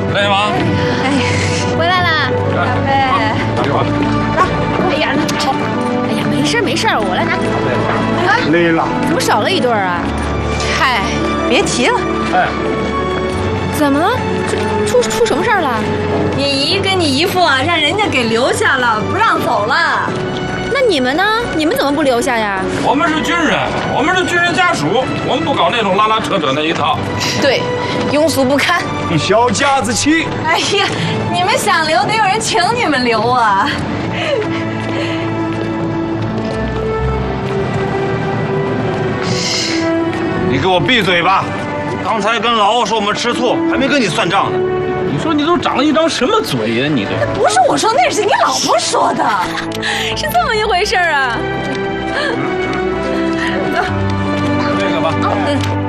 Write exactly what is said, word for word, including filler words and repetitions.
累吗？ 哎，回来啦，咖啡。 打电话。 哎呀，好。哎呀，没事没事，我来拿。 累了。 怎么少了一对啊？ 嗨，别提了。 哎， 怎么了？出出出什么事儿了？ 你姨跟你姨父啊，让人家给留下了，不让走了。 那你们呢？你们怎么不留下呀？ 我们是军人，我们是军人家属，我们不搞那种拉拉扯扯那一套。 对，庸俗不堪。 小家子气。 哎呀，你们想留，得有人请你们留啊。 你给我闭嘴吧！刚才跟老奥说我们吃醋，还没跟你算账呢。 你说你都长了一张什么嘴呀？你这不是我说，那是你老婆说的。 是这么一回事啊。 这个吧。 嗯。